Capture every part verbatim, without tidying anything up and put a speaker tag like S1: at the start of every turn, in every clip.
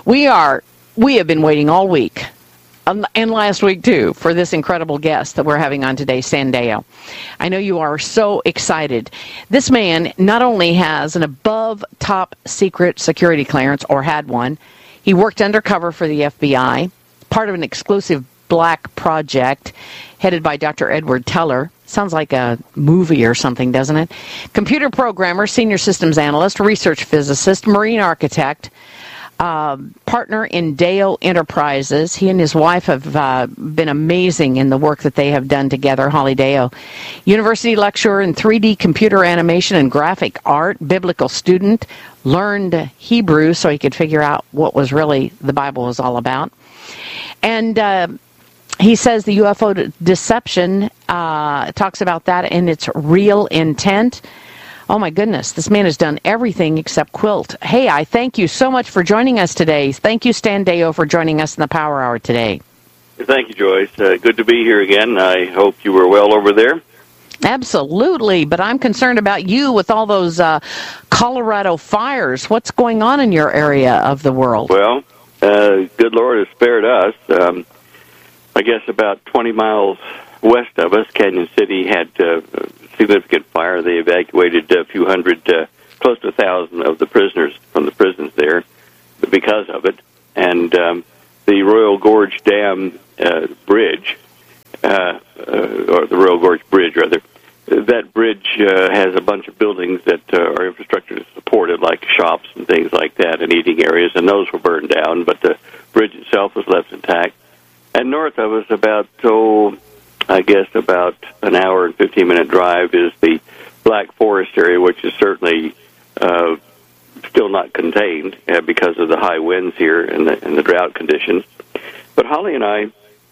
S1: We are, we have been waiting all week, um, and last week too, for this incredible guest that we're having on today, Stan Deyo. I know you are so excited. This man not only has an above top secret security clearance, or had one, he worked undercover for the F B I, part of an exclusive black project headed by Doctor Edward Teller. Sounds like a movie or something, doesn't it? Computer programmer, senior systems analyst, research physicist, marine architect, uh, partner in Deyo Enterprises. He and his wife have uh, been amazing in the work that they have done together, Holly Deyo. University lecturer in three D computer animation and graphic art, biblical student, learned Hebrew so he could figure out what was really the Bible was all about. And uh, he says the U F O deception, uh, talks about that and its real intent. Oh, my goodness. This man has done everything except quilt. Hey, I thank you so much for joining us today. Thank you, Stan Deyo, for joining us in the Power Hour today.
S2: Thank you, Joyce. Uh, good to be here again. I hope you were well over there.
S1: Absolutely, but I'm concerned about you with all those uh, Colorado fires. What's going on in your area of the world?
S2: Well, uh, good Lord has spared us. Um, I guess about twenty miles west of us, Canyon City had uh, a significant fire. They evacuated a few hundred, uh, close to a thousand of the prisoners from the prisons there because of it. And um, the Royal Gorge Dam uh, bridge, uh, uh, or the Royal Gorge Bridge, rather, that bridge uh, has a bunch of buildings that uh, are infrastructure supported, like shops and things like that, and eating areas, and those were burned down, but the bridge itself was left intact. And north of us, about, oh, I guess about an hour and fifteen-minute drive, is the Black Forest area, which is certainly uh, still not contained uh, because of the high winds here and the, and the drought conditions. But Holly and I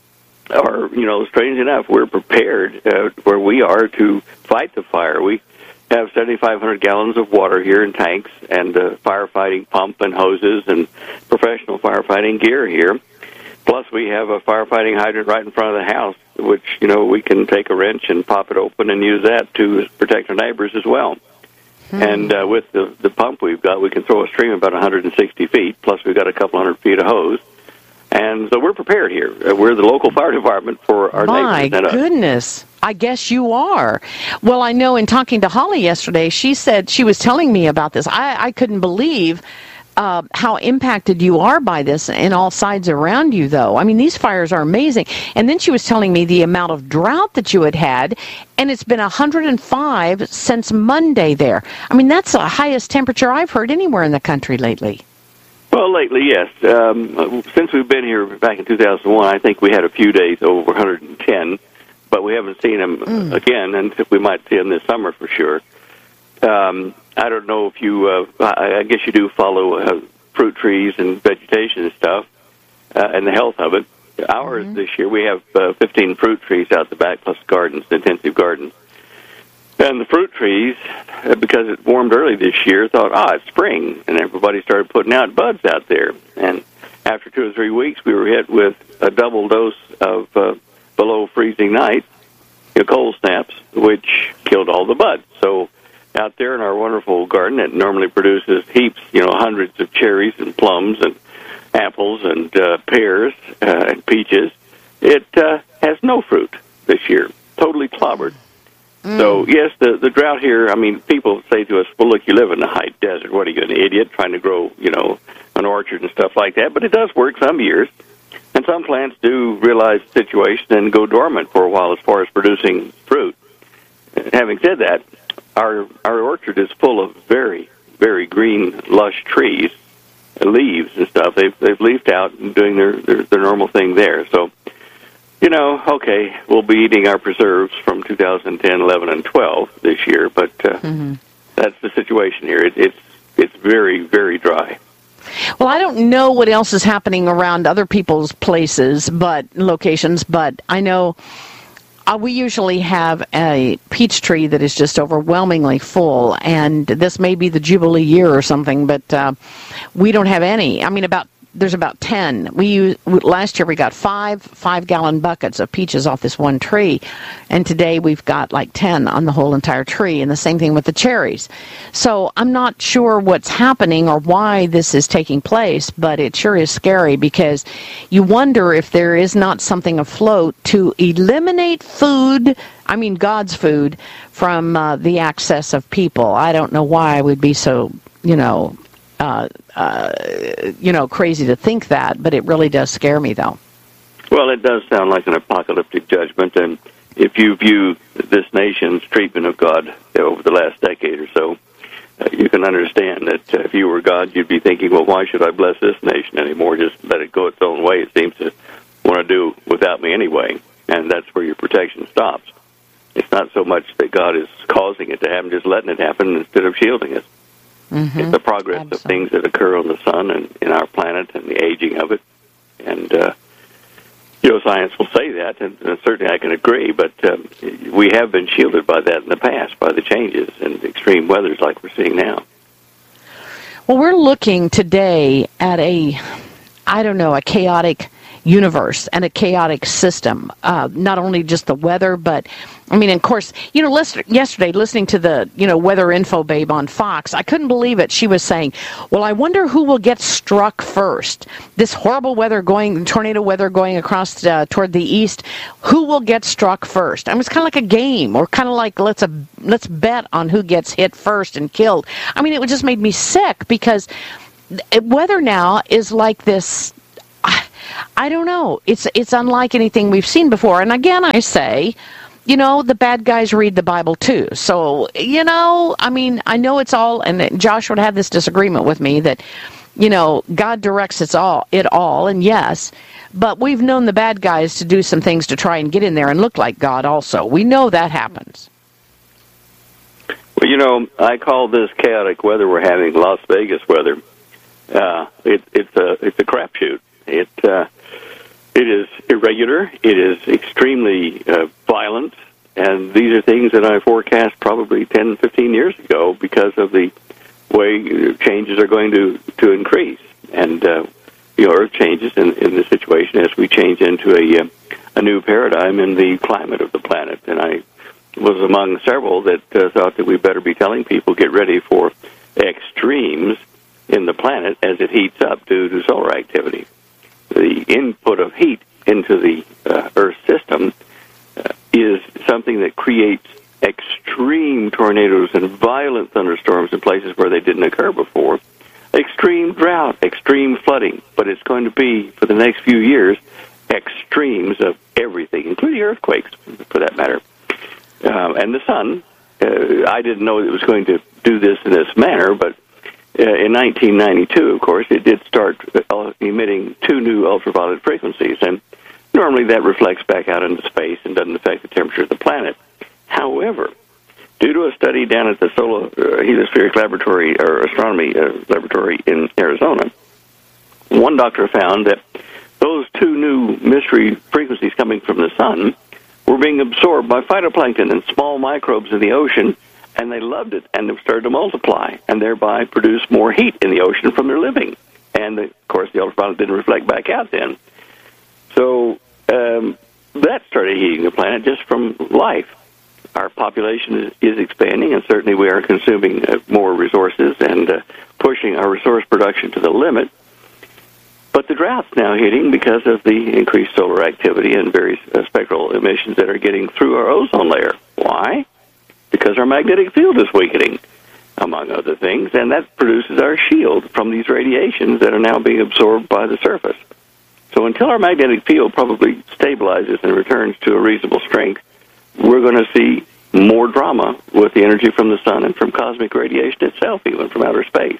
S2: are, you know, strange enough, we're prepared uh, where we are to fight the fire. We have seventy-five hundred gallons of water here in tanks and uh, firefighting pump and hoses and professional firefighting gear here. Plus, we have a firefighting hydrant right in front of the house, which, you know, we can take a wrench and pop it open and use that to protect our neighbors as well. Hmm. And uh, with the, the pump we've got, we can throw a stream about one hundred sixty feet, plus we've got a couple hundred feet of hose. And so we're prepared here. We're the local fire department for our
S1: My
S2: neighbors.
S1: My goodness. I guess you are. Well, I know in talking to Holly yesterday, she said, she was telling me about this. I, I couldn't believe uh, how impacted you are by this in all sides around you, though. I mean, these fires are amazing. And then she was telling me the amount of drought that you had had, and it's been one hundred five since Monday there. I mean, that's the highest temperature I've heard anywhere in the country lately.
S2: Well, lately, yes. Um, since we've been here back in two thousand one, I think we had a few days over one hundred ten, but we haven't seen them mm. again, and we might see them this summer for sure. Um, I don't know if you, uh, I guess you do follow uh, fruit trees and vegetation and stuff, uh, and the health of it. Ours mm-hmm. this year, we have uh, fifteen fruit trees out the back, plus gardens, intensive gardens. And the fruit trees, because it warmed early this year, thought, ah, it's spring, and everybody started putting out buds out there. And after two or three weeks, we were hit with a double dose of uh, below freezing nights, you know, cold snaps, which killed all the buds. So out there in our wonderful garden, it normally produces heaps, you know, hundreds of cherries and plums and apples and uh, pears uh, and peaches. It uh, has no fruit this year, totally clobbered. Mm. So, yes, the the drought here, I mean, people say to us, well, look, you live in the high desert. What are you, an idiot, trying to grow, you know, an orchard and stuff like that? But it does work some years. And some plants do realize the situation and go dormant for a while as far as producing fruit. Having said that, our our orchard is full of very, very green, lush trees, leaves and stuff. They've, they've leafed out and doing their, their, their normal thing there. So, you know, okay, we'll be eating our preserves from two thousand ten, eleven, and twelve this year, but uh, mm-hmm. that's the situation here. It, it's it's very, very dry.
S1: Well, I don't know what else is happening around other people's places, but locations, but I know uh, we usually have a peach tree that is just overwhelmingly full, and this may be the Jubilee year or something, but uh, we don't have any. I mean, about there's about ten. We use, last year we got five five-gallon buckets of peaches off this one tree, and today we've got like ten on the whole entire tree, and the same thing with the cherries. So I'm not sure what's happening or why this is taking place, but it sure is scary because you wonder if there is not something afloat to eliminate food, I mean God's food, from uh, the access of people. I don't know why I would be so, you know, uh, uh, you know, crazy to think that, but it really does scare me, though.
S2: Well, it does sound like an apocalyptic judgment, and if you view this nation's treatment of God over the last decade or so, uh, you can understand that uh, if you were God, you'd be thinking, well, why should I bless this nation anymore? Just let it go its own way. It seems to want to do without me anyway, and that's where your protection stops. It's not so much that God is causing it to happen, just letting it happen instead of shielding it. Mm-hmm. It's the progress Absolutely. Of things that occur on the sun and in our planet and the aging of it. And, uh, you know, science will say that, and, and certainly I can agree, but um, we have been shielded by that in the past, by the changes and extreme weathers like we're seeing now.
S1: Well, we're looking today at a, I don't know, a chaotic universe and a chaotic system. Uh, not only just the weather, but I mean, of course, you know, listen, yesterday listening to the, you know, weather info babe on Fox, I couldn't believe it. She was saying, well, I wonder who will get struck first. This horrible weather going, tornado weather going across uh, toward the east, who will get struck first? I mean, it's kind of like a game, or kind of like let's a, let's bet on who gets hit first and killed. I mean, it just made me sick because weather now is like this. I don't know. It's it's unlike anything we've seen before. And again, I say, you know, the bad guys read the Bible too. So, you know, I mean, I know it's all, and Josh would have this disagreement with me that, you know, God directs it's all, it all, and yes, but we've known the bad guys to do some things to try and get in there and look like God also. We know that happens.
S2: Well, you know, I call this chaotic weather we're having Las Vegas weather. Uh, it, it's a it's a crapshoot. It uh, it is irregular. It is extremely uh, violent, and these are things that I forecast probably ten, fifteen years ago because of the way changes are going to, to increase. And uh, you know, Earth changes in, in this situation as we change into a uh, a new paradigm in the climate of the planet. And I was among several that uh, thought that we better be telling people get ready for extremes in the planet as it heats up due to solar activity. The input of heat into the uh, Earth system uh, is something that creates extreme tornadoes and violent thunderstorms in places where they didn't occur before, extreme drought, extreme flooding, but it's going to be, for the next few years, extremes of everything, including earthquakes, for that matter. Uh, and the sun, uh, I didn't know it was going to do this in this manner, but Uh, in nineteen ninety-two, of course, it did start uh, emitting two new ultraviolet frequencies, and normally that reflects back out into space and doesn't affect the temperature of the planet. However, due to a study down at the Solar uh, Heliospheric Laboratory, or Astronomy uh, Laboratory in Arizona, one doctor found that those two new mystery frequencies coming from the sun were being absorbed by phytoplankton and small microbes in the ocean, and they loved it, and they started to multiply, and thereby produce more heat in the ocean from their living. And, of course, the ultraviolet didn't reflect back out then. So um, that started heating the planet just from life. Our population is, is expanding, and certainly we are consuming uh, more resources and uh, pushing our resource production to the limit. But the drought's now hitting because of the increased solar activity and various uh, spectral emissions that are getting through our ozone layer. Why? Because our magnetic field is weakening, among other things, and that produces our shield from these radiations that are now being absorbed by the surface. So until our magnetic field probably stabilizes and returns to a reasonable strength, we're going to see more drama with the energy from the sun and from cosmic radiation itself, even from outer space.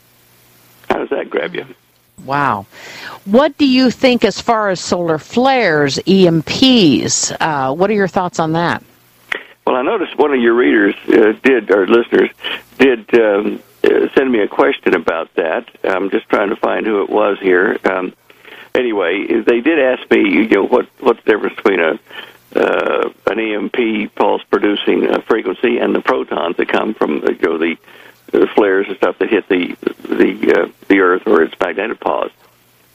S2: How does that grab you?
S1: Wow. What do you think as far as solar flares, E M Ps? Uh, what are your thoughts on that?
S2: Well, I noticed one of your readers uh, did, or listeners, did um, uh, send me a question about that. I'm just trying to find who it was here. Um, anyway, they did ask me, you know, what what's the difference between a uh, an E M P pulse-producing uh, frequency and the protons that come from, you know, the, the flares and stuff that hit the the uh, the Earth or its magnetopause.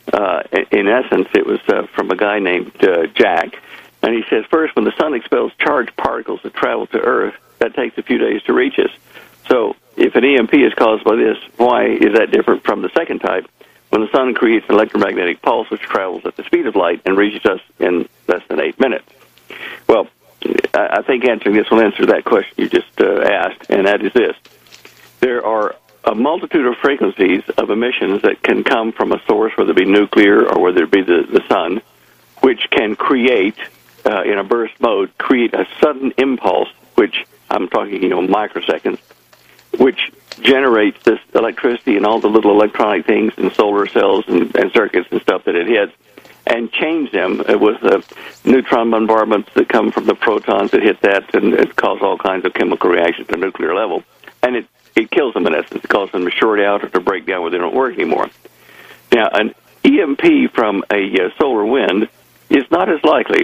S2: in essence, it was uh, from a guy named uh, Jack. And he says, first, when the sun expels charged particles that travel to Earth, that takes a few days to reach us. So if an E M P is caused by this, why is that different from the second type, when the sun creates an electromagnetic pulse which travels at the speed of light and reaches us in less than eight minutes? Well, I think answering this will answer that question you just uh, asked, and that is this. There are a multitude of frequencies of emissions that can come from a source, whether it be nuclear or whether it be the, the sun, which can create, uh, in a burst mode, create a sudden impulse, which I'm talking, you know, microseconds, which generates this electricity and all the little electronic things and solar cells and, and circuits and stuff that it hits, and change them with the neutron bombardments that come from the protons that hit that, and it causes all kinds of chemical reactions at a nuclear level. And it, it kills them in essence. It causes them to short out or to break down where they don't work anymore. Now, an E M P from a uh, solar wind is not as likely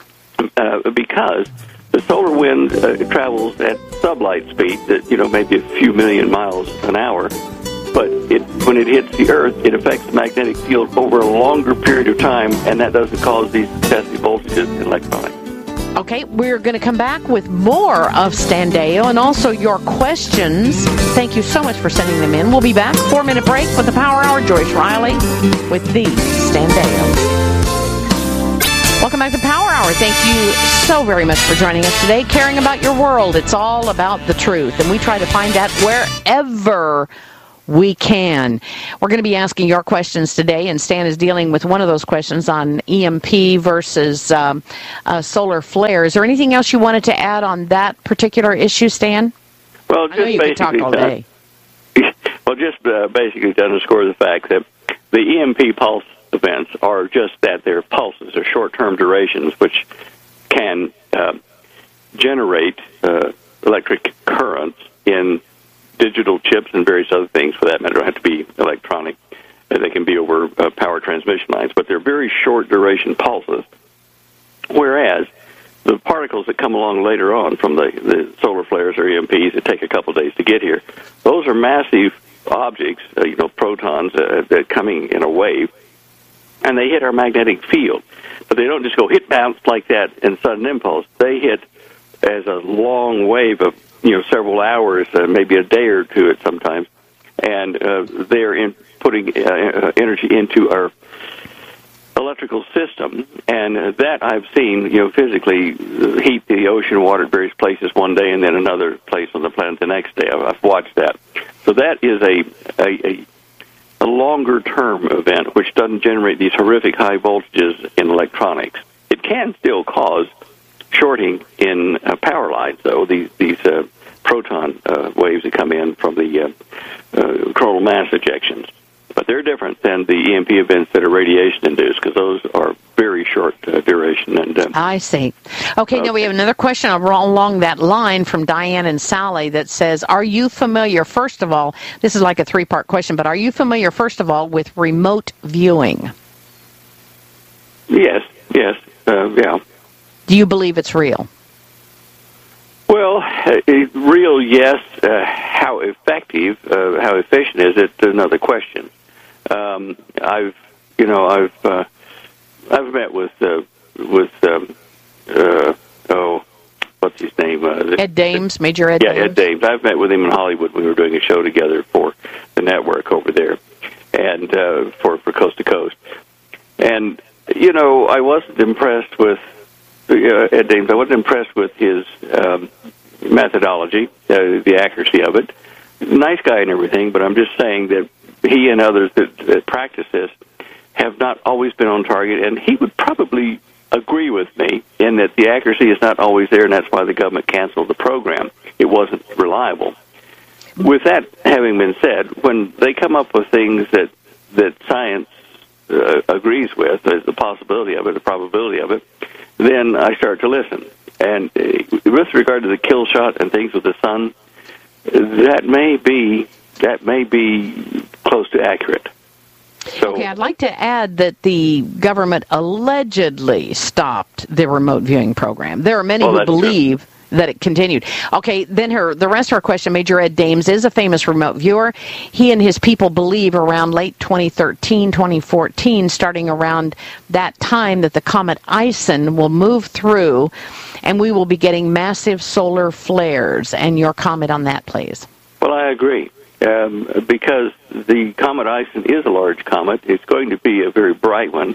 S2: uh, because the solar wind uh, travels at sublight speed, that, you know, maybe a few million miles an hour. But it, when it hits the Earth, it affects the magnetic field over a longer period of time, and that doesn't cause these excessive voltages in electronics.
S1: Okay, we're going to come back with more of Stan Deyo and also your questions. Thank you so much for sending them in. We'll be back. Four-minute break with the Power Hour. Joyce Riley with the Stan Deyo. Welcome back to Power Hour. Thank you so very much for joining us today. Caring about your world. It's all about the truth, and we try to find that wherever we can. We're going to be asking your questions today, and Stan is dealing with one of those questions on E M P versus um, uh, solar flare. Is there anything else you wanted to add on that particular issue, Stan?
S2: Well, just
S1: I know you could talk all day.
S2: Uh, well, just uh, basically to underscore the fact that the E M P pulse events are just that. They're pulses, they're short-term durations, which can uh, generate uh, electric currents in digital chips and various other things, for that matter. They don't have to be electronic. They can be over uh, power transmission lines, but they're very short-duration pulses, whereas the particles that come along later on from the, the solar flares or E M Ps that take a couple days to get here, those are massive objects, uh, you know, protons uh, that coming in a wave, and they hit our magnetic field. But they don't just go hit bounce like that in sudden impulse. They hit as a long wave of, you know, several hours, uh, maybe a day or two at sometimes, and uh, they're in putting uh, energy into our electrical system, and uh, that I've seen, you know, physically heat the ocean water at various places one day and then another place on the planet the next day. I've, I've watched that. So that is a, a, a, a longer-term event which doesn't generate these horrific high voltages in electronics. It can still cause shorting in uh, power lines, though, these, these uh, proton uh, waves that come in from the uh, uh, coronal mass ejections. But they're different than the E M P events that are radiation-induced, because those are very short uh, duration. And uh,
S1: I see. Okay, okay, now we have another question along that line from Diane and Sally that says, are you familiar, first of all, this is like a three-part question, but are you familiar, first of all, with remote viewing?
S2: Yes, yes, uh, yeah.
S1: Do you believe it's real?
S2: Well, uh, real, yes. Uh, how effective, uh, how efficient is it? Another question. Um, I've, you know, I've, uh, I've met with, uh, with, um, uh, oh, what's his name? Uh, the,
S1: Ed Dames, Major Ed
S2: yeah,
S1: Dames.
S2: Ed Dames. I've met with him in Hollywood when we were doing a show together for the network over there, and uh, for for Coast to Coast. And you know, I wasn't impressed with uh, Ed Dames. I wasn't impressed with his um, methodology, uh, the accuracy of it. Nice guy and everything, but I'm just saying that he and others that, that practice this have not always been on target, and he would probably agree with me in that the accuracy is not always there, and that's why the government canceled the program. It wasn't reliable. With that having been said, when they come up with things that, that science uh, agrees with, there's the possibility of it, the probability of it, then I start to listen. And uh, with regard to the kill shot and things with the sun, that may be that may be close to accurate. So,
S1: okay, I'd like to add that the government allegedly stopped the remote viewing program. There are many
S2: well,
S1: who believe,
S2: true.
S1: that it continued. Okay, then her the rest of her question, Major Ed Dames is a famous remote viewer. He and his people believe around late twenty thirteen, twenty fourteen, starting around that time, that the comet Ison will move through and we will be getting massive solar flares. And your comment on that, please.
S2: Well, I agree. Um, because the comet Ison is a large comet. It's going to be a very bright one.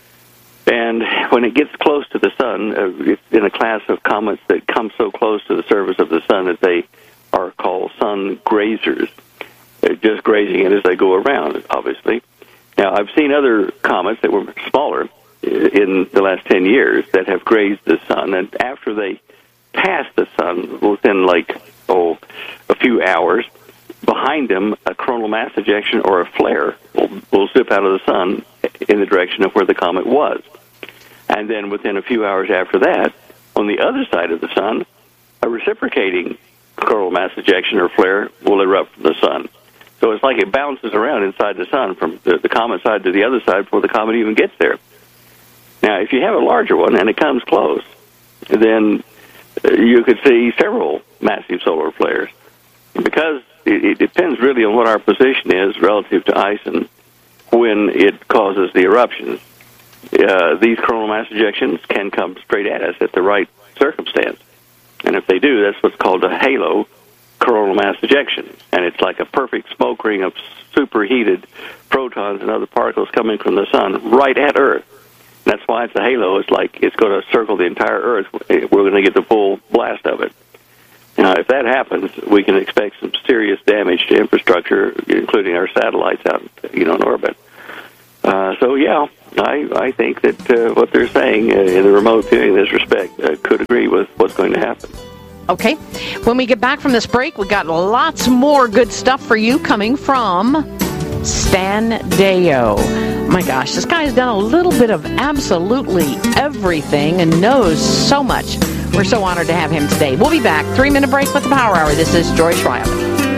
S2: And when it gets close to the sun, uh, it's in a class of comets that come so close to the surface of the sun that they are called sun grazers. They're just grazing it as they go around, obviously. Now, I've seen other comets that were smaller in the last ten years that have grazed the sun, and after they pass the sun, within, like, oh, a few hours, behind them, a coronal mass ejection or a flare will, will zip out of the sun in the direction of where the comet was. And then within a few hours after that, on the other side of the sun, a reciprocating coronal mass ejection or flare will erupt from the sun. So it's like it bounces around inside the sun from the, the comet side to the other side before the comet even gets there. Now, if you have a larger one and it comes close, then you could see several massive solar flares. Because it, it depends really on what our position is relative to Ison when it causes the eruptions. Uh, these coronal mass ejections can come straight at us at the right circumstance. And if they do, that's what's called a halo coronal mass ejection. And it's like a perfect smoke ring of superheated protons and other particles coming from the sun right at Earth. And that's why it's a halo. It's like it's going to circle the entire Earth. We're going to get the full blast of it. Now, if that happens, we can expect some serious damage to infrastructure, including our satellites out, you know, in orbit. Uh, so, yeah, I, I think that uh, what they're saying uh, in the remote viewing in this respect uh, could agree with what's going to happen.
S1: Okay. When we get back from this break, we got lots more good stuff for you coming from Stan Deyo. My gosh, this guy has done a little bit of absolutely everything and knows so much. We're so honored to have him today. We'll be back. Three-minute break with the Power Hour. This is Joyce Riley.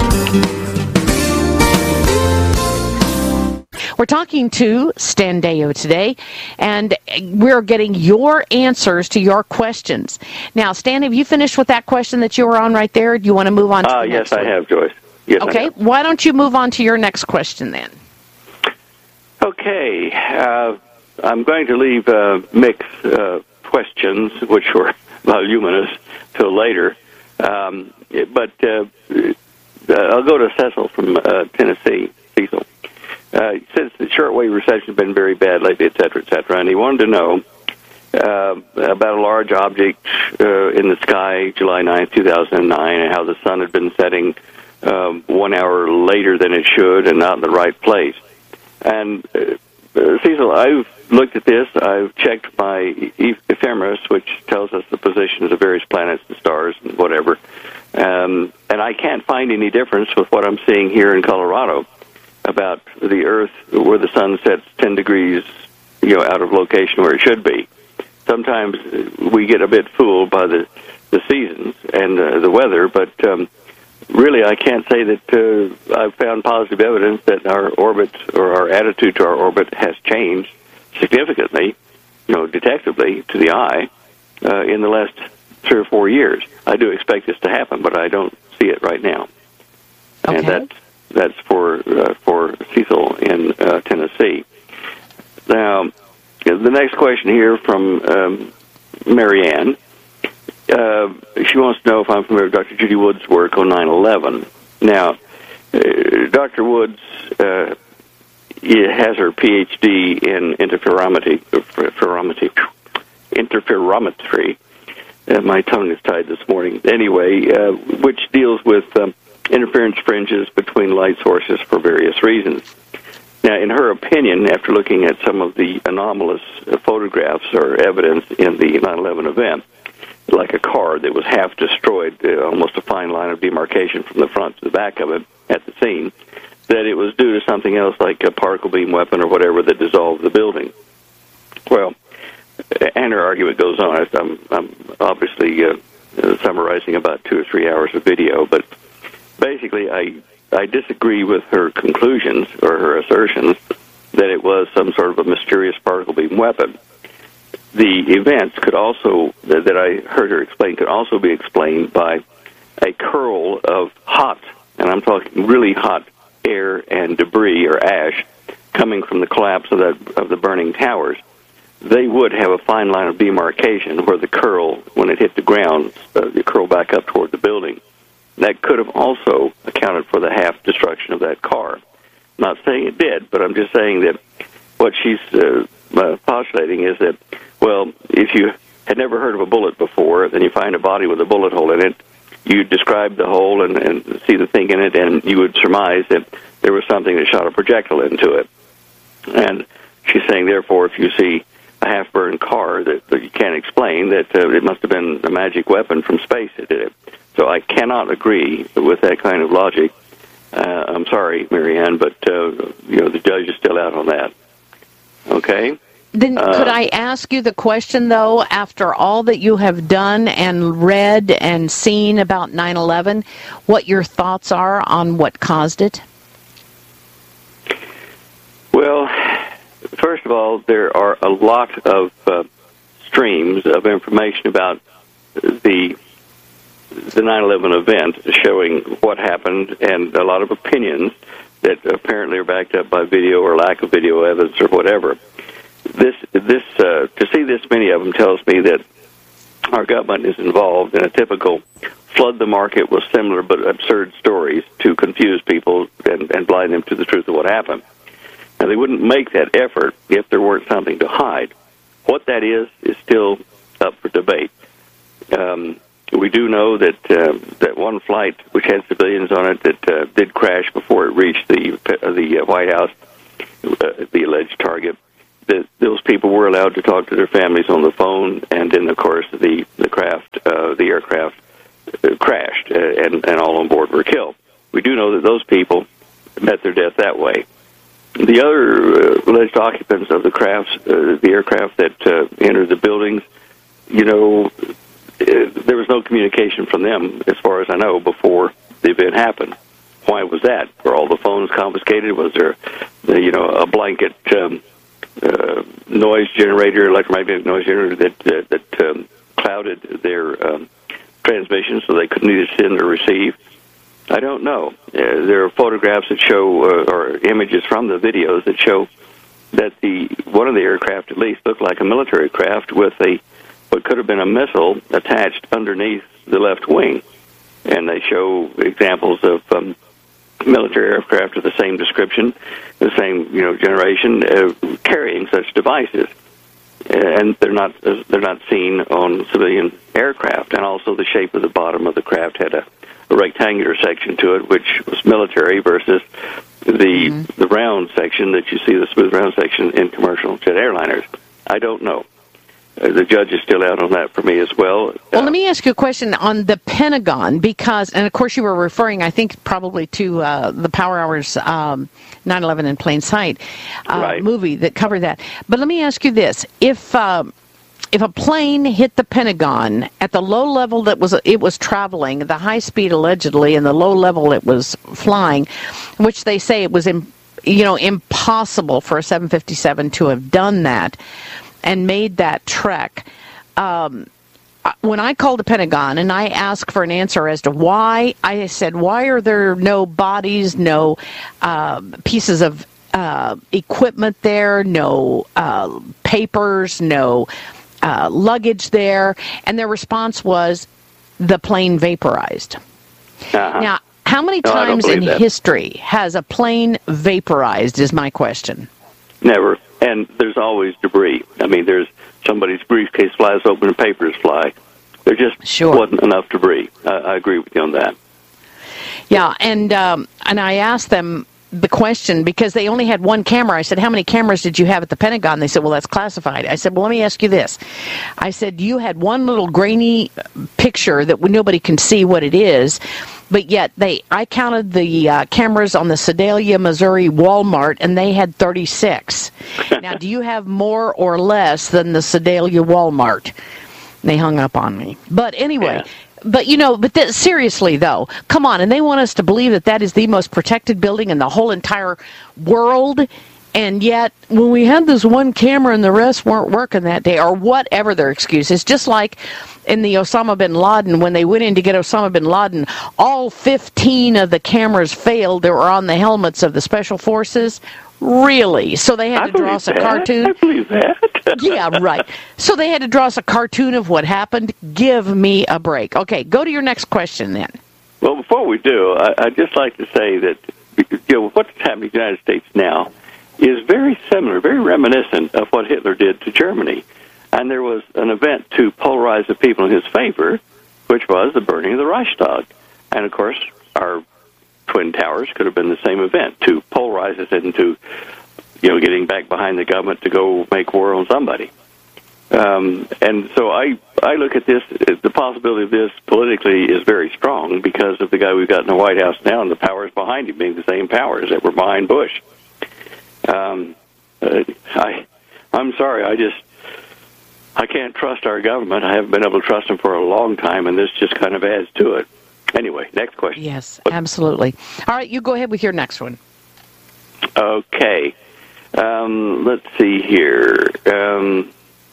S1: We're talking to Stan Deyo today, and we're getting your answers to your questions. Now, Stan, have you finished with that question that you were on right there? Do you want to move on to
S2: uh,
S1: the next
S2: yes,
S1: one?
S2: I have, Joyce. Yes,
S1: okay,
S2: I have.
S1: Why don't you move on to your next question then?
S2: Okay. Uh, I'm going to leave uh, mixed uh, questions, which were voluminous, till later. Um, but uh, I'll go to Cecil from uh, Tennessee, Cecil. Uh, he says the shortwave reception has been very bad lately, et cetera, et cetera, and he wanted to know uh, about a large object uh, in the sky July ninth, two thousand nine, and how the sun had been setting um, one hour later than it should and not in the right place. And uh, Cecil, I've looked at this. I've checked my ephemeris, which tells us the positions of various planets and stars and whatever, um, and I can't find any difference with what I'm seeing here in Colorado about the Earth where the sun sets ten degrees, you know, out of location where it should be. Sometimes we get a bit fooled by the, the seasons and uh, the weather, but um, really I can't say that uh, I've found positive evidence that our orbit or our attitude to our orbit has changed significantly, you know, detectably to the eye uh, in the last three or four years. I do expect this to happen, but I don't see it right now.
S1: Okay.
S2: And that's That's for uh, for Cecil in uh, Tennessee. Now, the next question here from um, Marianne. Uh, she wants to know if I'm familiar with Doctor Judy Wood's work on nine eleven. Now, uh, Doctor Woods uh, has her P H D in interferometry, interferometry, interferometry. Uh, my tongue is tied this morning. Anyway, uh, which deals with um, interference fringes between light sources for various reasons. Now, in her opinion, after looking at some of the anomalous uh, photographs or evidence in the nine eleven event, like a car that was half destroyed, uh, almost a fine line of demarcation from the front to the back of it at the scene, that it was due to something else like a particle beam weapon or whatever that dissolved the building. Well, and her argument goes on. I'm, I'm obviously uh, uh, summarizing about two or three hours of video, but basically I I disagree with her conclusions or her assertions that it was some sort of a mysterious particle beam weapon. the events could also, that I heard her explain, could also be explained by a curl of hot, and I'm talking really hot air and debris or ash coming from the collapse of, that, of the burning towers. They would have a fine line of demarcation where the curl, when it hit the ground, uh, the curl back up toward the building. That could have also accounted for the half destruction of that car. I'm not saying it did, but I'm just saying that what she's uh, uh, postulating is that, well, if you had never heard of a bullet before, then you find a body with a bullet hole in it, you describe the hole and, and see the thing in it, and you would surmise that there was something that shot a projectile into it. And she's saying, therefore, if you see a half-burned car that, that you can't explain, that uh, it must have been a magic weapon from space that did it. So I cannot agree with that kind of logic. Uh, I'm sorry, Marianne, but uh, you know the judge is still out on that. Okay?
S1: Then
S2: uh,
S1: could I ask you the question, though, after all that you have done and read and seen about nine eleven, what your thoughts are on what caused it?
S2: Well, first of all, there are a lot of uh, streams of information about the the nine eleven event showing what happened, and a lot of opinions that apparently are backed up by video or lack of video evidence or whatever. This, this, uh, to see this many of them tells me that our government is involved in a typical flood the market with similar but absurd stories to confuse people and, and blind them to the truth of what happened. Now, they wouldn't make that effort if there weren't something to hide. What that is is still up for debate. Um, we do know that uh, that one flight, which had civilians on it, that uh, did crash before it reached the uh, the uh, White House, uh, the alleged target, that those people were allowed to talk to their families on the phone, and then, of course, the the craft, uh, the aircraft, uh, crashed, uh, and and all on board were killed. We do know that those people met their death that way. The other uh, alleged occupants of the crafts, uh, the aircraft that uh, entered the buildings, you know, uh, there was no communication from them, as far as I know, before the event happened. Why was that? Were all the phones confiscated? Was there, uh, you know, a blanket um, uh, noise generator, electromagnetic noise generator that uh, that um, clouded their um, transmission so they couldn't either send or receive? I don't know. Uh, there are photographs that show, uh, or images from the videos that show that the one of the aircraft at least looked like a military craft with a what could have been a missile attached underneath the left wing. And they show examples of um, military aircraft of the same description, the same you know generation, uh, carrying such devices. And they're not uh, they're not seen on civilian aircraft. And also the shape of the bottom of the craft had a a rectangular section to it, which was military, versus the mm-hmm. the round section that you see, the smooth round section in commercial jet airliners. I don't know. Uh, the judge is still out on that for me as well.
S1: Well,
S2: uh,
S1: let me ask you a question on the Pentagon, because, and of course you were referring, I think, probably to uh, the Power Hours um, nine eleven in Plain Sight uh,
S2: right.
S1: movie that covered that. But let me ask you this. If... Uh, If a plane hit the Pentagon at the low level that was it was traveling, the high speed allegedly, and the low level it was flying, which they say it was, im, you know, impossible for a seven fifty-seven to have done that and made that trek. Um, when I called the Pentagon and I asked for an answer as to why, I said, why are there no bodies, no uh, pieces of uh, equipment there, no uh, papers, no Uh, luggage there, and their response was the plane vaporized.
S2: Uh-huh.
S1: Now, how many
S2: no,
S1: times in
S2: that.
S1: history has a plane vaporized is my question.
S2: Never. And there's always debris. I mean, there's somebody's briefcase flies open and papers fly. There just
S1: sure.
S2: wasn't enough debris. Uh, I agree with you on that.
S1: Yeah, and um, and I asked them the question, because they only had one camera. I said, how many cameras did you have at the Pentagon? They said, well, that's classified. I said, well, let me ask you this. I said, you had one little grainy picture that nobody can see what it is, but yet they, I counted the uh, cameras on the Sedalia, Missouri Walmart, and they had thirty-six. Now, do you have more or less than the Sedalia Walmart? And they hung up on me. But anyway...
S2: Yeah.
S1: But, you know, but th- seriously, though, come on, and they want us to believe that that is the most protected building in the whole entire world, And yet, when we had this one camera and the rest weren't working that day, or whatever their excuse is, just like in the Osama bin Laden, when they went in to get Osama bin Laden, all fifteen of the cameras failed that were on the helmets of the special forces. Really? So they had
S2: I
S1: to draw us a
S2: that.
S1: cartoon?
S2: I believe that.
S1: Yeah, right. So they had to draw us a cartoon of what happened? Give me a break. Okay, go to your next question then.
S2: Well, before we do, I, I'd just like to say that, you know, what's happening in the United States now is very similar, very reminiscent of what Hitler did to Germany. And there was an event to polarize the people in his favor, which was the burning of the Reichstag. And, of course, our Twin Towers could have been the same event, to polarize us into, you know, getting back behind the government to go make war on somebody. Um, and so I, I look at this, the possibility of this politically is very strong because of the guy we've got in the White House now and the powers behind him being the same powers that were behind Bush. Um, uh, I, I'm sorry, I just, I can't trust our government. I haven't been able to trust them for a long time, and this just kind of adds to it. Anyway, next question.
S1: Yes, absolutely. All right, you go ahead with your next one.
S2: Okay. Um, let's see here. Um,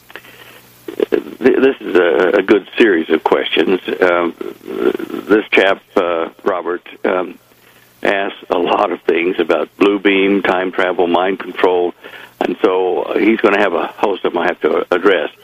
S2: th- this is a, a good series of questions. Um, this chap, uh, Robert, um, asked a lot of things about blue beam, time travel, mind control, and so he's going to have a host of them I have to address.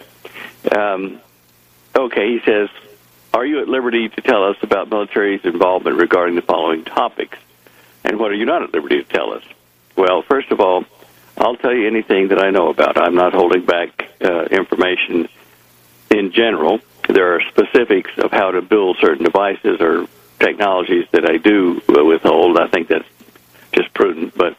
S2: Um, okay, he says, are you at liberty to tell us about military's involvement regarding the following topics? And what are you not at liberty to tell us? Well, first of all, I'll tell you anything that I know about. I'm not holding back uh, information in general. There are specifics of how to build certain devices or technologies that I do withhold. I think that's just prudent. But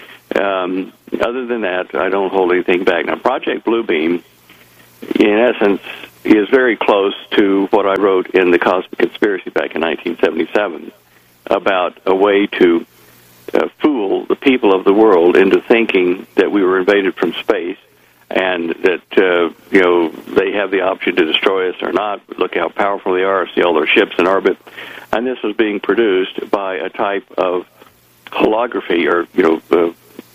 S2: um, other than that, I don't hold anything back. Now, Project Bluebeam, in essence, is very close to what I wrote in The Cosmic Conspiracy back in nineteen seventy-seven about a way to uh, fool the people of the world into thinking that we were invaded from space and that, uh, you know, they have the option to destroy us or not. Look how powerful they are, see all their ships in orbit. And this was being produced by a type of holography or, you know, uh,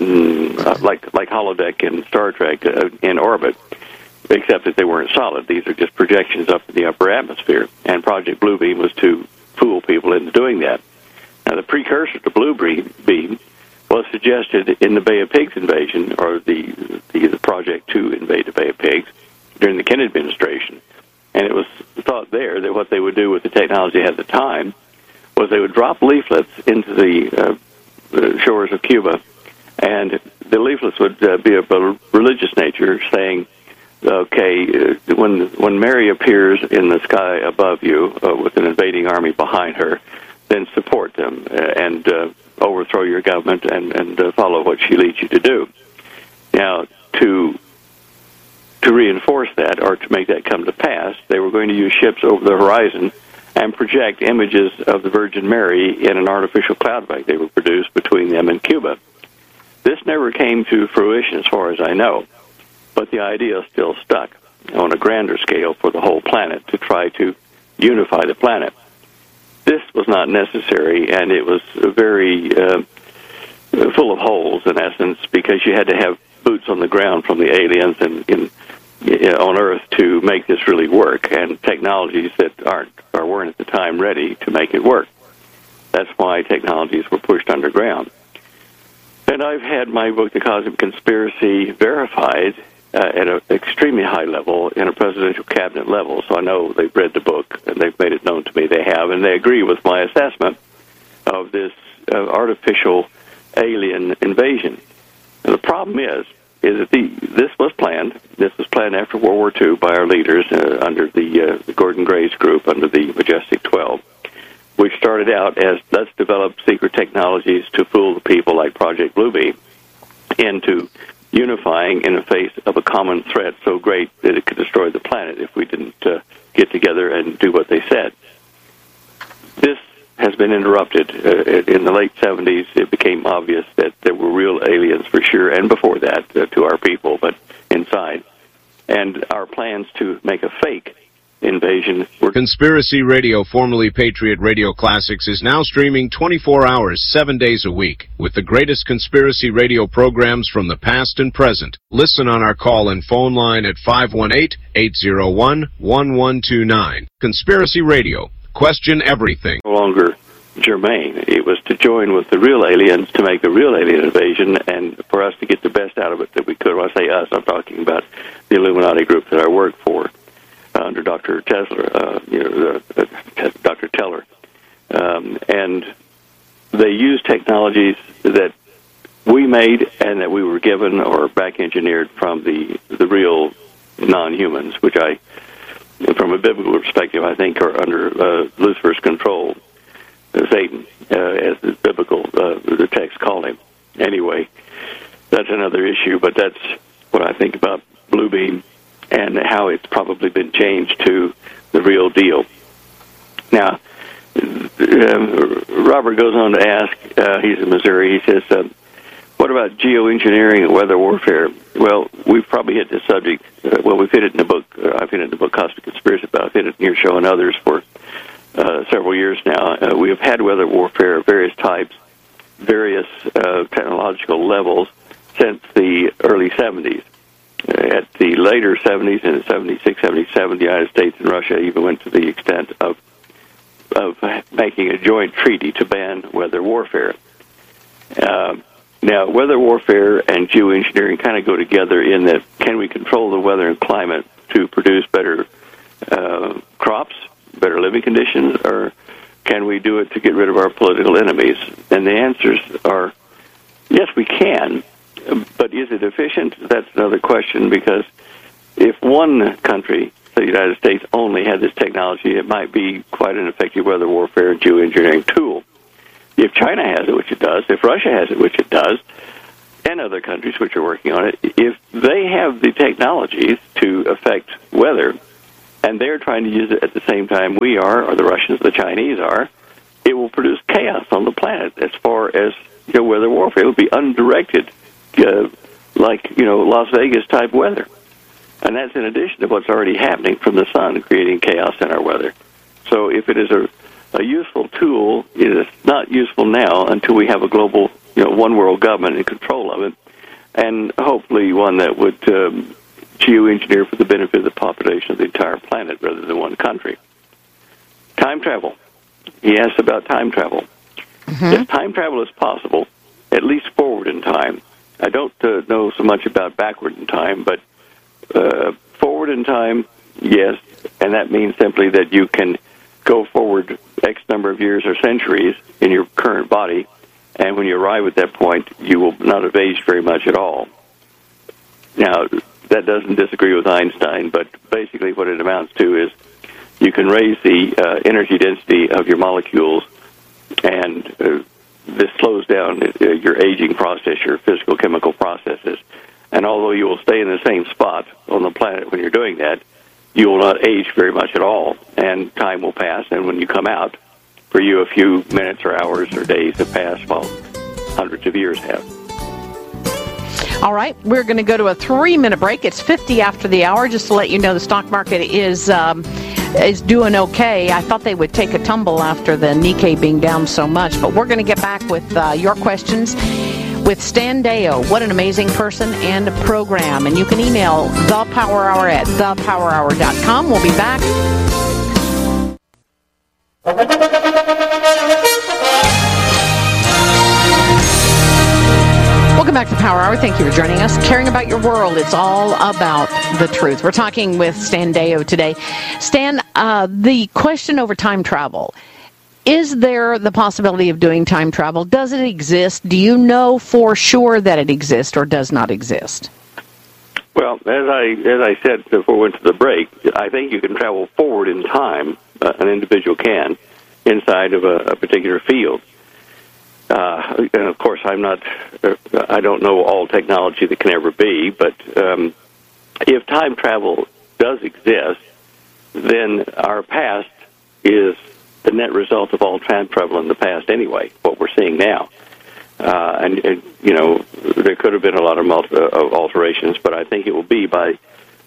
S2: mm, like, like holodeck in Star Trek uh, in orbit, except that they weren't solid. These are just projections up in the upper atmosphere. And Project Bluebeam was to fool people into doing that. Now, the precursor to Bluebeam was suggested in the Bay of Pigs invasion, or the, the, the project to invade the Bay of Pigs during the Kennedy administration. And it was thought there that what they would do with the technology at the time was they would drop leaflets into the, uh, the shores of Cuba, and the leaflets would uh, be of a religious nature, saying, okay, uh, when when Mary appears in the sky above you uh, with an invading army behind her, then support them uh, and uh, overthrow your government and, and uh, follow what she leads you to do. Now, to to reinforce that or to make that come to pass, they were going to use ships over the horizon and project images of the Virgin Mary in an artificial cloud bank. They were produced between them and Cuba. This never came to fruition as far as I know. But the idea still stuck on a grander scale for the whole planet to try to unify the planet. This was not necessary, and it was very uh, full of holes, in essence, because you had to have boots on the ground from the aliens and in, in, on Earth to make this really work, and technologies that aren't or weren't at the time ready to make it work. That's why technologies were pushed underground. And I've had my book, The Cosmic Conspiracy, verified Uh, at an extremely high level in a presidential cabinet level. So I know they've read the book and they've made it known to me they have, and they agree with my assessment of this uh, artificial alien invasion. And the problem is, is that the, this was planned. This was planned after World War Two by our leaders uh, under the, uh, the Gordon Grace group, under the Majestic twelve, which started out as let's develop secret technologies to fool the people like Project Bluebeam into unifying in the face of a common threat so great that it could destroy the planet if we didn't uh, get together and do what they said. This has been interrupted. Uh, in the late seventies, it became obvious that there were real aliens for sure, and before that uh, to our people, but inside. And our plans to make a fake invasion. We're
S3: Conspiracy Radio, formerly Patriot Radio Classics, is now streaming twenty-four hours, seven days a week, with the greatest conspiracy radio programs from the past and present. Listen on our call and phone line at five one eight, eight zero one, one one two nine. Conspiracy Radio. Question everything.
S2: no longer germane. It was to join with the real aliens to make the real alien invasion, and for us to get the best out of it that we could. When I say us, I'm talking about the Illuminati group that I work for. Uh, under Doctor Tesla, uh, you know, uh, uh, Doctor Teller, um, and they use technologies that we made and that we were given or back engineered from the the real non-humans, which I, from a biblical perspective, I think are under uh, Lucifer's control, uh, Satan, uh, as the biblical uh, the text called him. Anyway, that's another issue, but that's what I think about Bluebeam and how it's probably been changed to the real deal. Now, um, Robert goes on to ask, uh, he's in Missouri, he says, uh, what about geoengineering and weather warfare? Well, we've probably hit this subject, uh, well, we've hit it in the book, uh, I've hit it in the book Cosmic Conspiracy, but I've hit it in your show and others for uh, several years now. Uh, we have had weather warfare of various types, various uh, technological levels since the early seventies. At the later seventies, in seventy-six, seventy-seven, the United States and Russia even went to the extent of of making a joint treaty to ban weather warfare. Uh, now, weather warfare and geoengineering kind of go together in that can we control the weather and climate to produce better uh, crops, better living conditions, or can we do it to get rid of our political enemies? And the answers are, yes, we can. But is it efficient? That's another question, because if one country, the United States, only had this technology, it might be quite an effective weather warfare and geoengineering tool. If China has it, which it does, if Russia has it, which it does, and other countries which are working on it, if they have the technologies to affect weather, and they're trying to use it at the same time we are, or the Russians, the Chinese are, it will produce chaos on the planet as far as, you know, weather warfare. It will be undirected. Uh, like, you know, Las Vegas type weather. And that's in addition to what's already happening from the sun, creating chaos in our weather. So if it is a, a useful tool, it is not useful now until we have a global, you know, one world government in control of it, and hopefully one that would um, geoengineer for the benefit of the population of the entire planet rather than one country. Time travel. He asked about time travel. Mm-hmm. If time travel is possible, at least forward in time. I don't uh, know so much about backward in time, but uh, forward in time, yes, and that means simply that you can go forward X number of years or centuries in your current body, and when you arrive at that point, you will not have aged very much at all. Now, that doesn't disagree with Einstein, but basically what it amounts to is you can raise the uh, energy density of your molecules, and uh, this slows down uh, your aging process, your physical chemical processes. And although you will stay in the same spot on the planet when you're doing that, you will not age very much at all, and time will pass, and when you come out, for you a few minutes or hours or days have passed while hundreds of years have.
S1: All right, we're going to go to a three-minute break. It's fifty after the hour. Just to let you know, the stock market is um, is doing okay. I thought they would take a tumble after the Nikkei being down so much, but we're going to get back with uh, your questions with Stan Deyo. What an amazing person and program. And you can email the power hour at the power hour dot com. We'll be back. Welcome back to Power Hour. Thank you for joining us. Caring about your world. It's all about the truth. We're talking with Stan Deyo today. Stan, uh, the question over time travel. Is there the possibility of doing time travel? Does it exist? Do you know for sure that it exists or does not exist?
S2: Well, as I as I said before we went to the break, I think you can travel forward in time, uh, an individual can, inside of a, a particular field. Uh, and of course, I'm not, uh, I don't know all technology that can ever be, but um, if time travel does exist, then our past is the net result of all time travel in the past anyway, what we're seeing now. Uh, and, and, you know, there could have been a lot of, multi- of alterations, but I think it will be by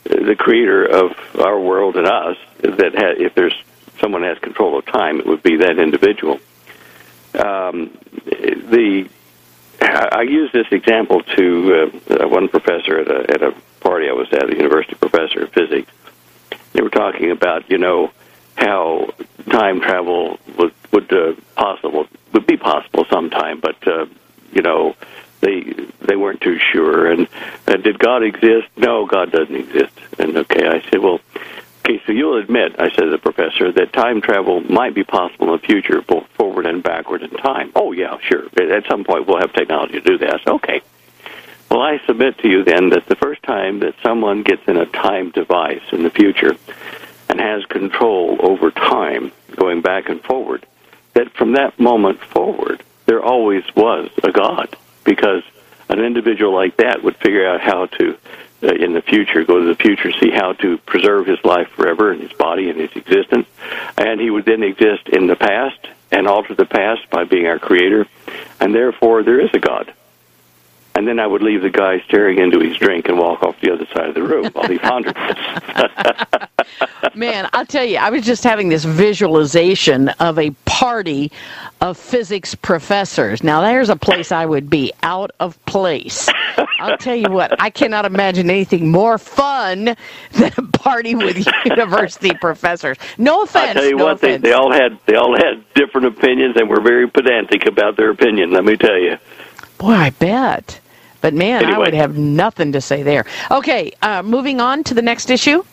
S2: the creator of our world and us, that ha- if there's someone has control of time, it would be that individual. Um, the I use this example to uh, one professor at a, at a party I was at, a university professor of physics. They were talking about, you know, how time travel would would uh, possible would be possible sometime, but uh, you know, they they weren't too sure. And uh, did God exist? No, God doesn't exist. And okay, I said, well, okay, so you'll admit, I said to the professor, that time travel might be possible in the future, both forward and backward in time. Oh yeah, sure. At some point, we'll have technology to do that. I said, okay. Well, I submit to you then that the first time that someone gets in a time device in the future and has control over time going back and forward, that from that moment forward, there always was a God, because an individual like that would figure out how to, uh, in the future, go to the future, see how to preserve his life forever and his body and his existence, and he would then exist in the past and alter the past by being our creator, and therefore there is a God. And then I would leave the guy staring into his drink and walk off the other side of the room while he pondered this.
S1: Man, I'll tell you, I was just having this visualization of a party of physics professors. Now, there's a place I would be out of place. I'll tell you what, I cannot imagine anything more fun than a party with university professors. No offense.
S2: I tell you
S1: no
S2: what, they, they all had they all had different opinions and were very pedantic about their opinion, let me tell you.
S1: Boy, I bet. But, man,
S2: anyway.
S1: I would have nothing to say there. Okay, uh, moving on to the next issue.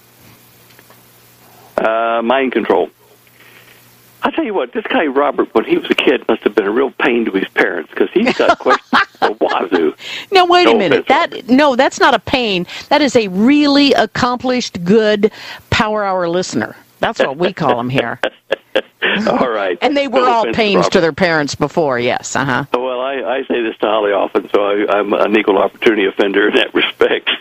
S2: Uh, mind control. I'll tell you what, this guy Robert, when he was a kid, must have been a real pain to his parents, because he's got questions for wazoo.
S1: Now, wait
S2: no
S1: a minute.
S2: That
S1: Robert. No, that's not a pain. That is a really accomplished, good Power Hour listener. That's what we call him here.
S2: All right.
S1: And they were
S2: no
S1: all
S2: offense,
S1: pains
S2: Robert.
S1: to their parents before, yes. Uh-huh.
S2: Well, I, I say this to Holly often, so I, I'm an equal opportunity offender in that respect.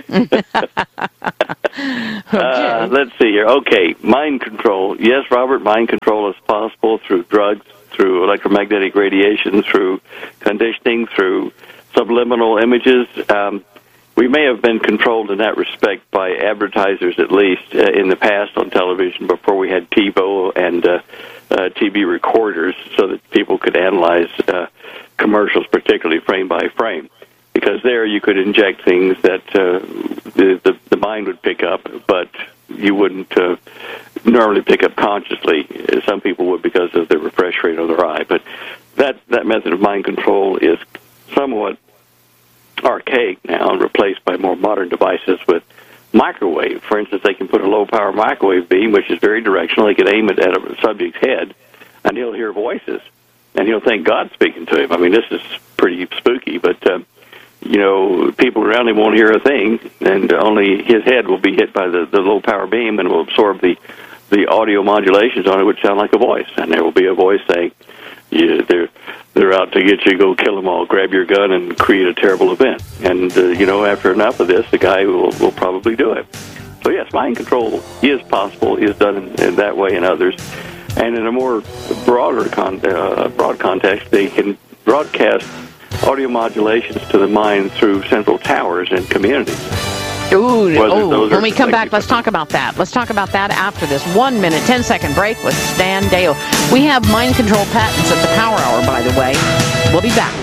S1: Okay.
S2: uh, let's see here. Okay, mind control. Yes, Robert, mind control is possible through drugs, through electromagnetic radiation, through conditioning, through subliminal images. Um, we may have been controlled in that respect by advertisers, at least, uh, in the past on television before we had TiVo and uh, uh, T V recorders, so that people could analyze uh, commercials, particularly frame by frame. Because there you could inject things that uh, the, the the mind would pick up, but you wouldn't uh, normally pick up consciously. Some people would because of the refresh rate of their eye. But that, that method of mind control is somewhat archaic now and replaced by more modern devices with microwave. For instance, they can put a low-power microwave beam, which is very directional. They can aim it at a subject's head, and he'll hear voices, and he'll think God's speaking to him. I mean, this is pretty spooky, but... Uh, you know, people around him won't hear a thing, and only his head will be hit by the, the low-power beam and will absorb the, the audio modulations on it, which sound like a voice. And there will be a voice saying, yeah, they're, they're out to get you, go kill them all, grab your gun, and create a terrible event. And, uh, you know, after enough of this, the guy will, will probably do it. So, yes, mind control is possible, is done in, in that way and others. And in a more broader con- uh, broad context, they can broadcast audio modulations to the mind through central towers in communities.
S1: Ooh, oh, when we come
S2: are
S1: back, let's talk about that. Let's talk about that after this one minute, ten second break with Stan Deyo. We have mind control patents at the Power Hour, by the way. We'll be back.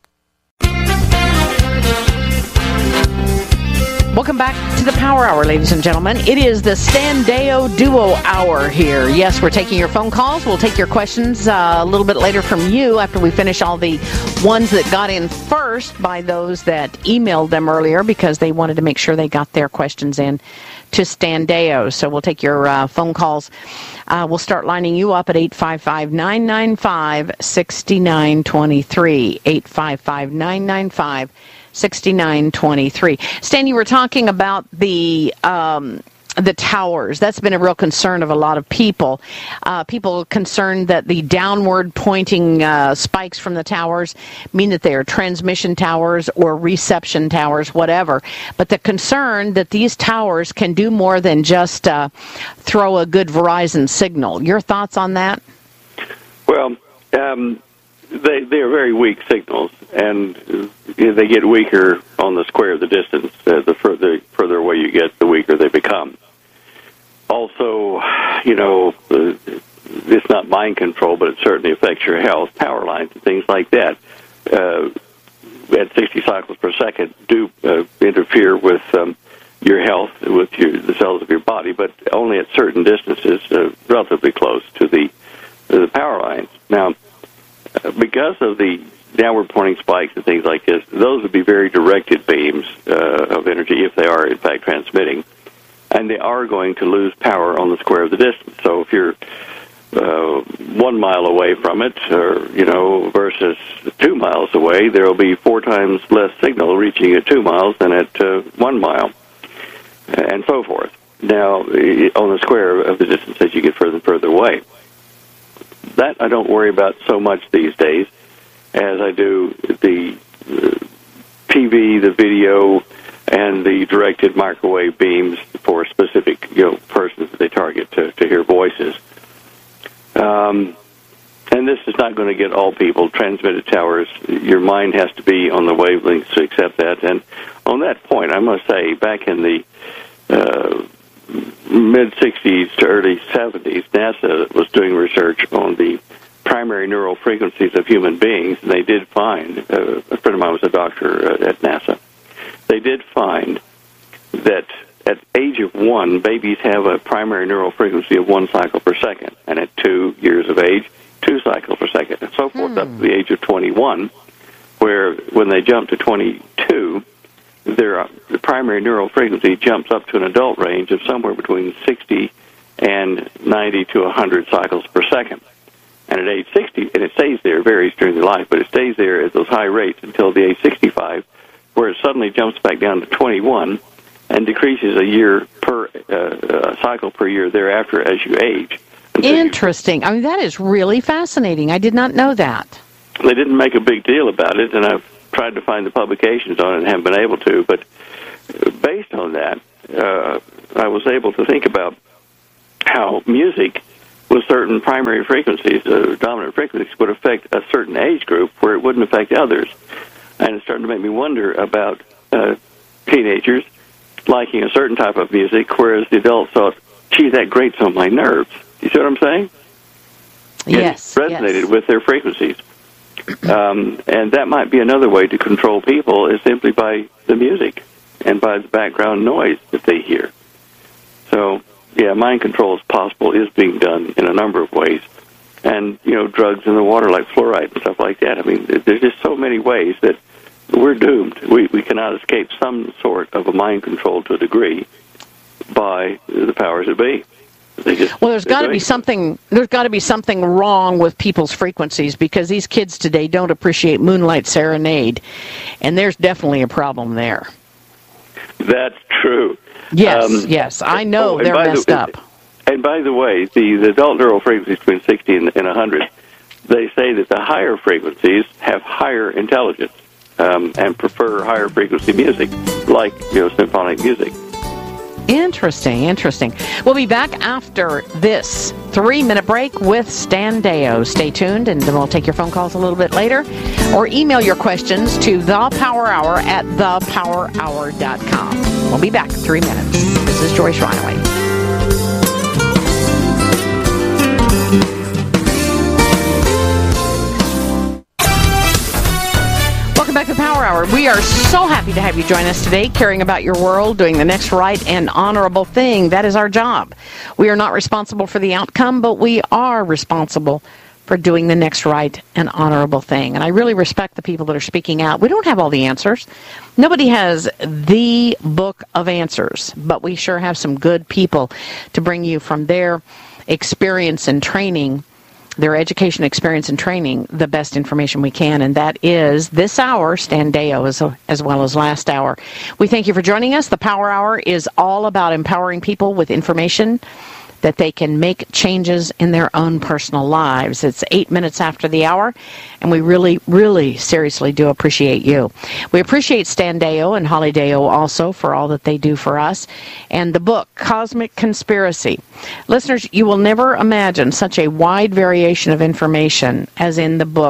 S1: Welcome back to the Power Hour, ladies and gentlemen. It is the Stan Deyo Duo Hour here. Yes, we're taking your phone calls. We'll take your questions uh, a little bit later from you after we finish all the ones that got in first by those that emailed them earlier because they wanted to make sure they got their questions in to Stan Deyo. So we'll take your uh, phone calls. Uh, we'll start lining you up at eight five five, nine nine five, six nine two three, eight five five, nine nine five, six nine two three. Stan, you were talking about the um, the towers. That's been a real concern of a lot of people. Uh, people concerned that the downward pointing uh, spikes from the towers mean that they are transmission towers or reception towers, whatever. But the concern that these towers can do more than just uh, throw a good Verizon signal. Your thoughts on that?
S2: Well, um, they they are very weak signals, and they get weaker on the square of the distance. Uh, the further further away you get, the weaker they become. Also, you know, uh, it's not mind control, but it certainly affects your health. Power lines and things like that, uh, at sixty cycles per second, do uh, interfere with um, your health, with your, the cells of your body, but only at certain distances, uh, relatively close to the to the power lines. Now, uh, because of the downward pointing spikes and things like this, those would be very directed beams uh, of energy if they are in fact transmitting, and they are going to lose power on the square of the distance. So if you're uh, one mile away from it, or you know, versus two miles away, there will be four times less signal reaching at two miles than at uh, one mile, and so forth. Now, on the square of the distance as you get further and further away. That I don't worry about so much these days as I do the uh, T V, the video, and the directed microwave beams for specific, you know, persons that they target to, to hear voices. Um, and this is not going to get all people. Transmitted towers, your mind has to be on the wavelengths to accept that. And on that point, I must say, back in the uh, mid-sixties to early seventies, NASA was doing research on the primary neural frequencies of human beings, and they did find, uh, a friend of mine was a doctor uh, at NASA, they did find that at age of one, babies have a primary neural frequency of one cycle per second, and at two years of age, two cycles per second, and so forth, hmm. up to the age of twenty-one, where when they jump to twenty-two, their uh, the primary neural frequency jumps up to an adult range of somewhere between sixty and ninety to one hundred cycles per second. And at age sixty, and it stays there, varies during their life, but it stays there at those high rates until the age sixty-five, where it suddenly jumps back down to twenty-one and decreases a year per uh, a cycle per year thereafter as you age.
S1: Interesting. I mean, that is really fascinating. I did not know that.
S2: They didn't make a big deal about it, and I've tried to find the publications on it and haven't been able to, but based on that, uh, I was able to think about how music with certain primary frequencies, uh, dominant frequencies, would affect a certain age group where it wouldn't affect others. And it started to make me wonder about uh, teenagers liking a certain type of music, whereas the adults thought, gee, that grates on my nerves. You see what I'm saying?
S1: Yes.
S2: It resonated
S1: yes.
S2: with their frequencies. Um, and that might be another way to control people, is simply by the music and by the background noise that they hear. So, yeah, mind control is possible, is being done in a number of ways. And, you know, drugs in the water like fluoride and stuff like that. I mean, there's just so many ways that we're doomed. We, we cannot escape some sort of a mind control to a degree by the powers that be. They just,
S1: well, there's got to be something. There's got to be something wrong with people's frequencies, because these kids today don't appreciate Moonlight Serenade, and there's definitely a problem there.
S2: That's true.
S1: Yes, um, yes, I know oh, they're messed
S2: the,
S1: up.
S2: And by the way, the, the adult neural frequencies between sixty and, and one hundred, they say that the higher frequencies have higher intelligence um, and prefer higher frequency music, like, you know, symphonic music.
S1: Interesting, interesting. We'll be back after this three-minute break with Stan Deyo. Stay tuned, and then we'll take your phone calls a little bit later, or email your questions to the power hour at the power hour dot com. We'll be back in three minutes. This is Joyce Riley. Welcome back to the Power Hour. We are so happy to have you join us today, caring about your world, doing the next right and honorable thing. That is our job. We are not responsible for the outcome, but we are responsible for doing the next right and honorable thing. And I really respect the people that are speaking out. We don't have all the answers. Nobody has the book of answers, but we sure have some good people to bring you from their experience and training, their education, experience, and training, the best information we can, and that is this hour, Stan Deyo, as, as well as last hour. We thank you for joining us. The Power Hour is all about empowering people with information that they can make changes in their own personal lives. It's eight minutes after the hour, and we really, really seriously do appreciate you. We appreciate Stan Deyo and Holly Deyo also for all that they do for us. And the book, Cosmic Conspiracy. Listeners, you will never imagine such a wide variation of information as in the book,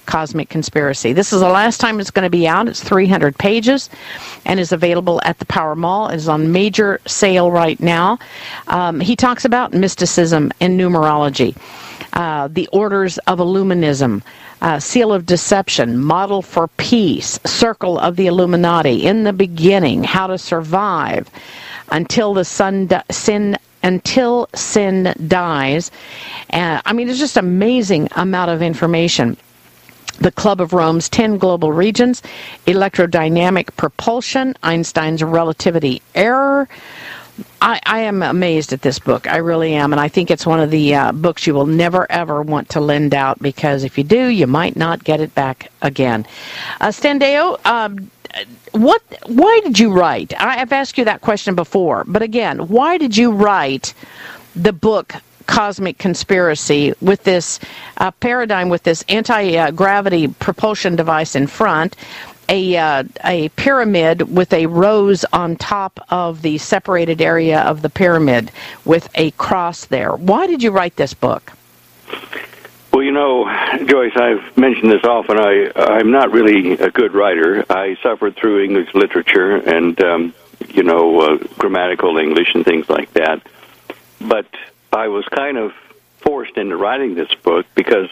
S1: Cosmic Conspiracy. This is the last time it's going to be out. It's three hundred pages and is available at the Power Mall. It is on major sale right now. Um, he talks about mysticism and numerology, uh, the orders of Illuminism, uh, seal of deception, model for peace, circle of the Illuminati, in the beginning, how to survive until the sun di- sin until sin dies. Uh, I mean, it's just amazing amount of information. The Club of Rome's ten global regions, electrodynamic propulsion, Einstein's relativity error. I, I am amazed at this book. I really am. And I think it's one of the uh, books you will never, ever want to lend out, because if you do, you might not get it back again. Uh, Standeo, um, what? Why did you write? I, I've asked you that question before. But again, why did you write the book Cosmic Conspiracy with this uh, paradigm, with this anti-gravity propulsion device in front, a uh, a pyramid with a rose on top of the separated area of the pyramid with a cross there? Why did you write this book?
S2: Well, you know, Joyce, I've mentioned this often. I, I'm not really a good writer. I suffered through English literature and, um, you know, uh, grammatical English and things like that. But I was kind of forced into writing this book because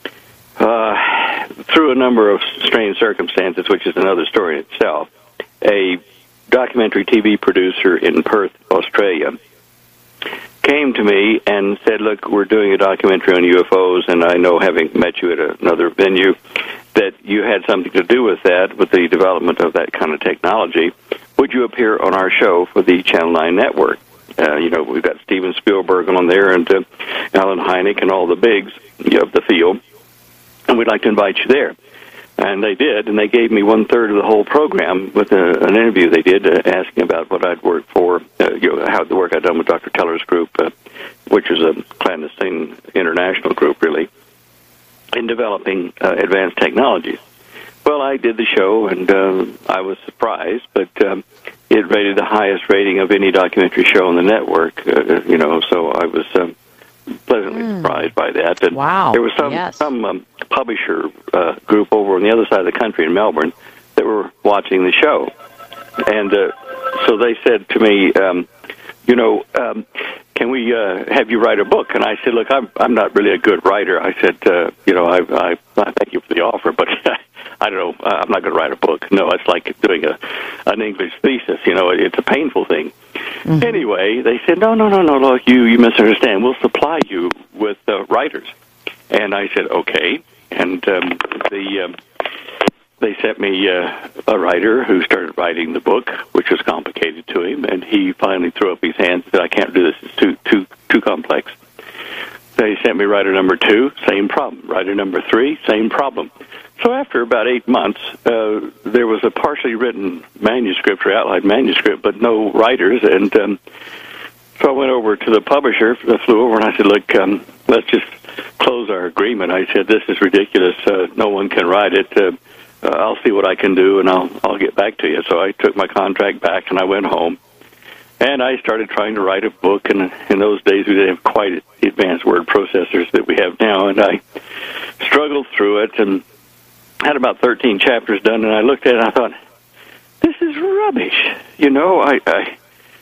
S2: uh, through a number of strange circumstances, which is another story in itself, a documentary T V producer in Perth, Australia, came to me and said, look, we're doing a documentary on U F Os, and I know, having met you at another venue, that you had something to do with that, with the development of that kind of technology. Would you appear on our show for the Channel nine network? Uh, you know, we've got Steven Spielberg on there and uh, Alan Hynek and all the bigs of the field, and we'd like to invite you there. And they did, and they gave me one-third of the whole program with a, an interview they did uh, asking about what I'd worked for, uh, you know, how the work I'd done with Doctor Teller's group, uh, which is a clandestine international group, really, in developing uh, advanced technologies. Well, I did the show, and uh, I was surprised, but um, it rated the highest rating of any documentary show on the network, uh, you know, so I was um, pleasantly mm. surprised by that. And
S1: wow.
S2: There was some,
S1: yes. some
S2: um, publisher uh, group over on the other side of the country in Melbourne that were watching the show. And uh, so they said to me, um, you know, um, can we uh, have you write a book? And I said, look, I'm I'm not really a good writer. I said, uh, you know, I, I, I thank you for the offer, but I don't know, I'm not going to write a book. No, it's like doing a an English thesis. You know, it's a painful thing. Mm-hmm. Anyway, they said, no, no, no, no, look, you, you misunderstand. We'll supply you with uh, writers. And I said, okay. And um, the um, they sent me uh, a writer who started writing the book, which was complicated to him, and he finally threw up his hands and said, I can't do this, it's too too too complex. They sent me writer number two, same problem. Writer number three, same problem. So after about eight months, uh, there was a partially written manuscript or outline manuscript, but no writers, and um, so I went over to the publisher, flew over, and I said, look, um, let's just close our agreement. I said, this is ridiculous. Uh, no one can write it. Uh, uh, I'll see what I can do, and I'll I'll get back to you. So I took my contract back, and I went home, and I started trying to write a book. And in those days, we didn't have quite the advanced word processors that we have now, and I struggled through it and had about thirteen chapters done. And I looked at it, and I thought, this is rubbish. You know, I I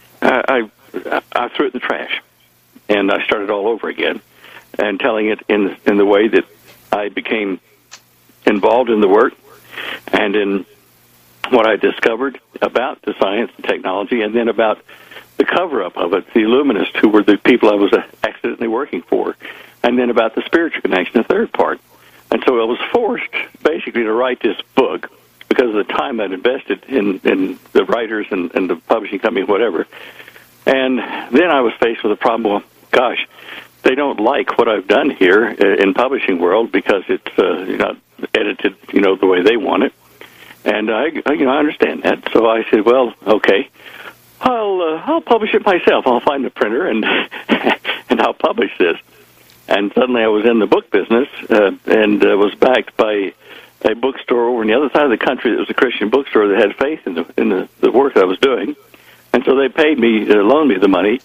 S2: I, I, I threw it in the trash, and I started all over again, and telling it in in the way that I became involved in the work and in what I discovered about the science and technology, and then about the cover-up of it, the Illuminists, who were the people I was accidentally working for, and then about the spiritual connection, the third part. And so I was forced, basically, to write this book because of the time I'd invested in, in the writers and, and the publishing company, whatever. And then I was faced with a problem, well, gosh, they don't like what I've done here in publishing world because it's uh, not edited, you know, the way they want it. And I, you know, I understand that. So I said, well, okay, I'll uh, I'll publish it myself. I'll find a printer and and I'll publish this. And suddenly I was in the book business uh, and uh, was backed by a bookstore over on the other side of the country that was a Christian bookstore that had faith in the in the, the work that I was doing. And so they paid me, uh, loaned me the money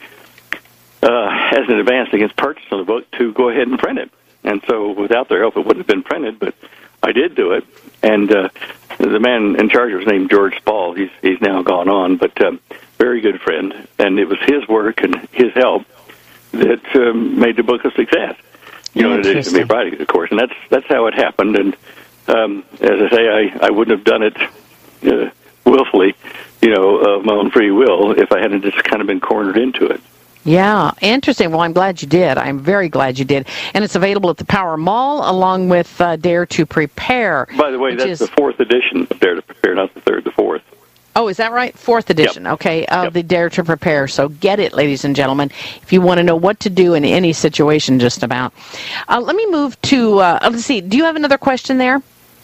S2: uh, as an advance against purchase on the book to go ahead and print it. And so without their help, it wouldn't have been printed, but I did do it, and uh, the man in charge was named George Spall. He's he's now gone on, but um, very good friend, and it was his work and his help that um, made the book a success. You know, in addition to me writing, of course, and that's that's how it happened. And um, as I say, I, I wouldn't have done it uh, willfully, you know, of my own free will, if I hadn't just kind of been cornered into it.
S1: Yeah, interesting. Well, I'm glad you did. I'm very glad you did. And it's available at the Power Mall along with uh, Dare to Prepare.
S2: By the way, that's
S1: is...
S2: the fourth edition of Dare to Prepare, not the third, the fourth.
S1: Oh, is that right? Fourth edition,
S2: yep.
S1: okay, of
S2: yep.
S1: the Dare to Prepare. So get it, ladies and gentlemen, if you want to know what to do in any situation just about. Uh, let me move to, uh, let's see, do you have another question there?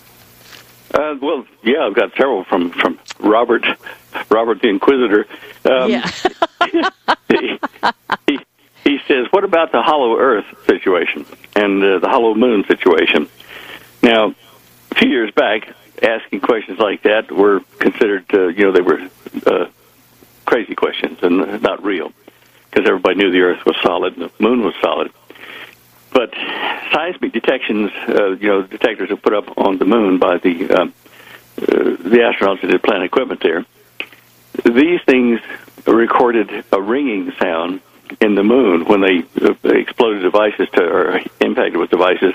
S2: Uh, well, yeah, I've got several from, from Robert, Robert the Inquisitor. Um,
S1: yeah.
S2: he, he, he says, what about the hollow earth situation and uh, the hollow moon situation? Now, a few years back, asking questions like that were considered, uh, you know, they were uh, crazy questions and not real, because everybody knew the earth was solid and the moon was solid. But seismic detections, uh, you know, detectors are put up on the moon by the uh, uh, the astronauts that did plant equipment there. These things recorded a ringing sound in the moon when they uh, exploded devices to, or impacted with devices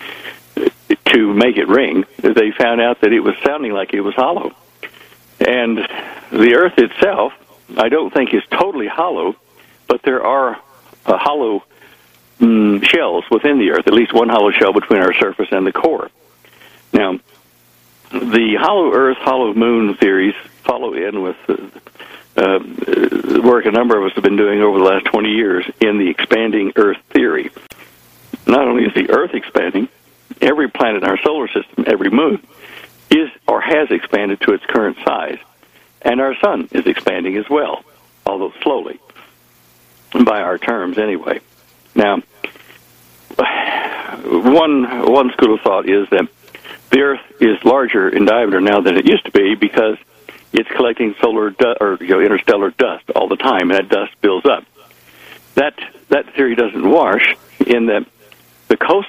S2: to make it ring. They found out that it was sounding like it was hollow. And the Earth itself, I don't think is totally hollow, but there are uh, hollow Mm, shells within the Earth, at least one hollow shell between our surface and the core. Now, the hollow Earth, hollow moon theories follow in with uh, uh, work a number of us have been doing over the last twenty years in the expanding Earth theory. Not only is the Earth expanding, every planet in our solar system, every moon, is or has expanded to its current size. And our sun is expanding as well, although slowly, by our terms anyway. Now, one one school of thought is that the Earth is larger in diameter now than it used to be because it's collecting solar du- or you know, interstellar dust all the time, and that dust builds up. That that theory doesn't wash in that the coast